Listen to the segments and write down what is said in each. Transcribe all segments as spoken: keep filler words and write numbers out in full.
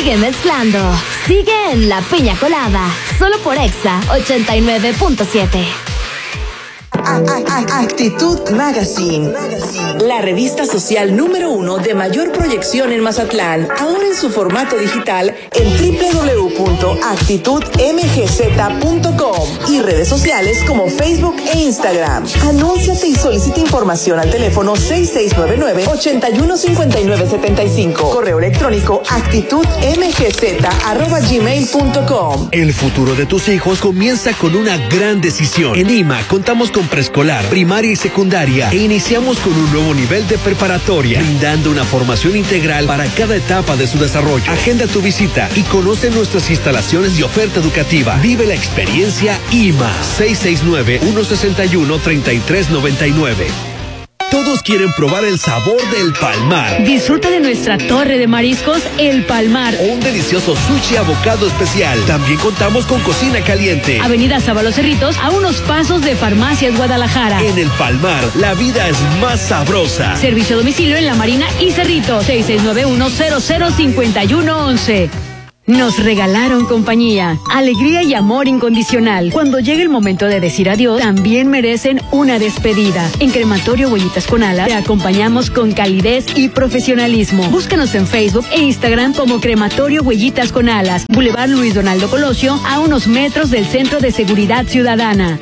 Sigue mezclando. Sigue en La Piña Colada. Solo por Exa ochenta y nueve punto siete. Actitud Magazine, la revista social número uno de mayor proyección en Mazatlán, ahora en su formato digital en doble u doble u doble u punto actitud m g z punto com y redes sociales como Facebook e Instagram. Anúnciate y solicita información al teléfono seis seis nueve nueve, ocho uno cinco nueve siete cinco. Correo electrónico actitudmgz arroba gmail punto com. El futuro de tus hijos comienza con una gran decisión. En I M A contamos con preescolar, primaria y secundaria e iniciamos con un nuevo nivel de preparatoria, brindando una formación integral para cada etapa de su desarrollo. Agenda tu visita y conoce nuestras instalaciones y oferta educativa. Vive la experiencia I M A. seis seis nueve, uno seis uno, tres tres nueve nueve. Todos quieren probar el sabor del Palmar. Disfruta de nuestra torre de mariscos El Palmar. O un delicioso sushi abocado especial. También contamos con cocina caliente. Avenida Sábalo Cerritos, a unos pasos de Farmacias Guadalajara. En El Palmar, la vida es más sabrosa. Servicio a domicilio en La Marina y Cerritos. seis seis nueve uno, cero cero cinco uno once. Nos regalaron compañía, alegría y amor incondicional. Cuando llegue el momento de decir adiós, también merecen una despedida. En Crematorio Huellitas con Alas te acompañamos con calidez y profesionalismo. Búscanos en Facebook e Instagram como Crematorio Huellitas con Alas, Boulevard Luis Donaldo Colosio, a unos metros del Centro de Seguridad Ciudadana.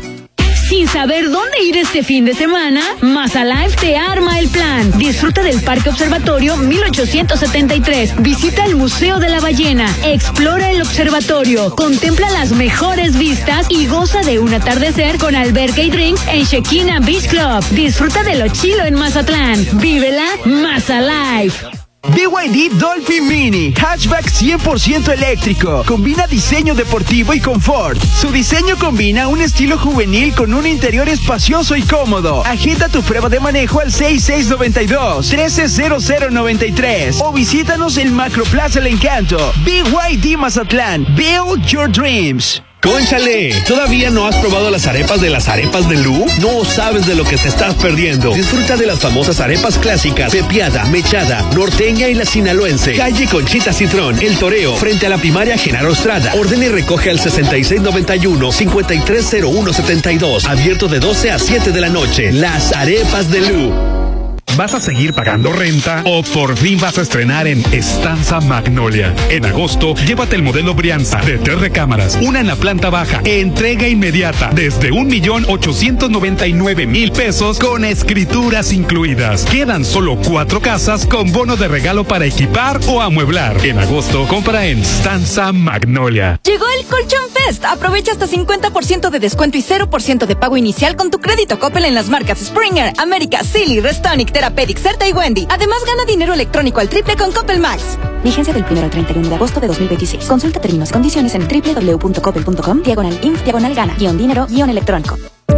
¿Sin saber dónde ir este fin de semana? Mazalife te arma el plan. Disfruta del Parque Observatorio mil ochocientos setenta y tres. Visita el Museo de la Ballena. Explora el observatorio. Contempla las mejores vistas y goza de un atardecer con alberca y drinks en Shekina Beach Club. Disfruta de lo chilo en Mazatlán. Vívela Mazalife. B Y D Dolphin Mini, hatchback cien por ciento eléctrico. Combina diseño deportivo y confort. Su diseño combina un estilo juvenil con un interior espacioso y cómodo. Agenda tu prueba de manejo al seis seis nueve dos, uno tres cero cero nueve tres o visítanos en Macroplaza El Encanto. B Y D Mazatlán, build your dreams. ¡Cónchale! ¿Todavía no has probado las arepas de las arepas de Lu? No sabes de lo que te estás perdiendo. Disfruta de las famosas arepas clásicas, pepiada, mechada, norteña y la sinaloense. Calle Conchita Citrón, El Toreo, frente a la primaria Genaro Estrada. Ordena y recoge al sesenta y seis noventa y uno, cincuenta y tres cero uno setenta y dos. Abierto de doce a siete de la noche. Las arepas de Lu. ¿Vas a seguir pagando renta o por fin vas a estrenar en Estanza Magnolia? En agosto, llévate el modelo Brianza de tres recámaras, una en la planta baja, entrega inmediata desde un millón ochocientos noventa y nueve mil pesos con escrituras incluidas. Quedan solo cuatro casas con bono de regalo para equipar o amueblar. En agosto, compra en Estanza Magnolia. Llegó el Colchón Fest. Aprovecha hasta cincuenta por ciento de descuento y cero por ciento de pago inicial con tu crédito Coppel en las marcas Springer, América, Silly, Restonic, Therapeutic, Certa y Wendy. Además, gana dinero electrónico al triple con Coppel Max. Vigencia del primero al treinta y uno de agosto de dos mil veintiséis. Consulta términos y condiciones en doble u doble u doble u punto coppel punto com, diagonal inf, diagonal gana, guión dinero, guión electrónico.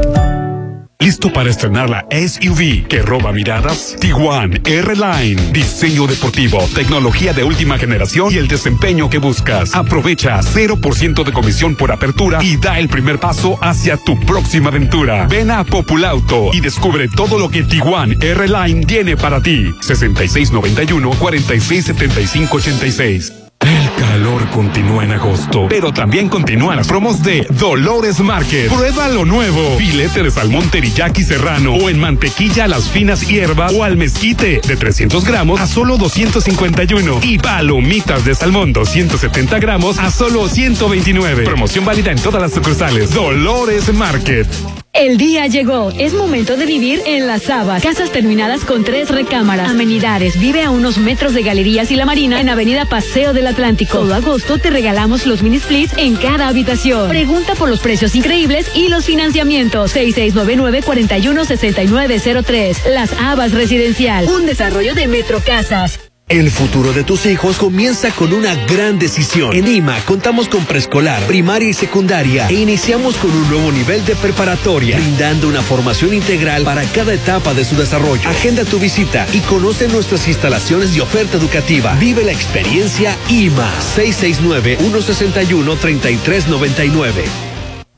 ¿Listo para estrenar la S U V que roba miradas? Tiguan R-Line. Diseño deportivo, tecnología de última generación y el desempeño que buscas. Aprovecha cero por ciento de comisión por apertura y da el primer paso hacia tu próxima aventura. Ven a Populauto y descubre todo lo que Tiguan R-Line tiene para ti. sesenta y seis noventa y uno, cuarenta y seis setenta y cinco ochenta y seis. El calor continúa en agosto, pero también continúan las promos de Dolores Market. Prueba lo nuevo. Filete de salmón teriyaki serrano o en mantequilla a las finas hierbas o al mezquite de trescientos gramos a solo doscientos cincuenta y uno. Y palomitas de salmón doscientos setenta gramos a solo ciento veintinueve. Promoción válida en todas las sucursales. Dolores Market. El día llegó. Es momento de vivir en Las Habas. Casas terminadas con tres recámaras. Amenidades. Vive a unos metros de Galerías y La Marina en Avenida Paseo del Atlántico. Todo agosto te regalamos los mini splits en cada habitación. Pregunta por los precios increíbles y los financiamientos. seis seis nueve nueve, cuatro uno, seis nueve cero tres. Las Habas Residencial. Un desarrollo de Metro Casas. El futuro de tus hijos comienza con una gran decisión. En I M A contamos con preescolar, primaria y secundaria e iniciamos con un nuevo nivel de preparatoria, brindando una formación integral para cada etapa de su desarrollo. Agenda tu visita y conoce nuestras instalaciones y oferta educativa. Vive la experiencia I M A. seis seis nueve, uno seis uno, tres tres nueve nueve.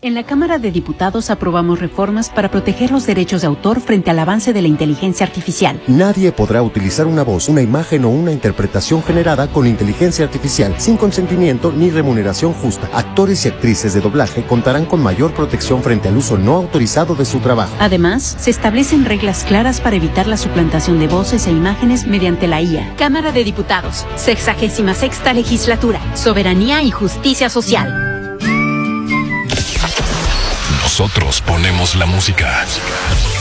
En la Cámara de Diputados aprobamos reformas para proteger los derechos de autor frente al avance de la inteligencia artificial. Nadie podrá utilizar una voz, una imagen o una interpretación generada con inteligencia artificial sin consentimiento ni remuneración justa. Actores y actrices de doblaje contarán con mayor protección frente al uso no autorizado de su trabajo. Además, se establecen reglas claras para evitar la suplantación de voces e imágenes mediante la I A. Cámara de Diputados, sexagésima sexta legislatura, soberanía y justicia social. Nosotros ponemos la música.